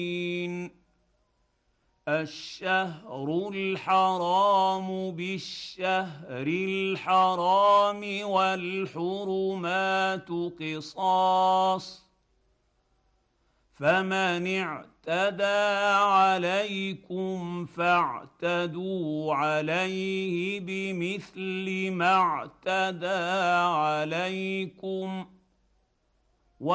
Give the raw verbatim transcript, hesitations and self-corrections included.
الشهر الحرام بالشهر الحرام والحرمات قصاص، فمن اعتدى عليكم فاعتدوا عليه بمثل ما اعتدى عليكم،